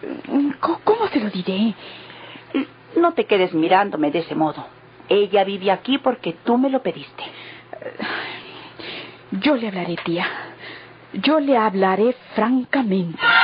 ¿Cómo se lo diré? No te quedes mirándome de ese modo. Ella vive aquí porque tú me lo pediste. Yo le hablaré, tía. Yo le hablaré francamente.